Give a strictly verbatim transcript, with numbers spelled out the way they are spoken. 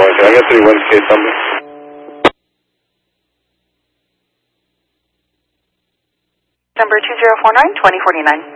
one. Can I get three one case number? Number two zero four nine, twenty forty-nine.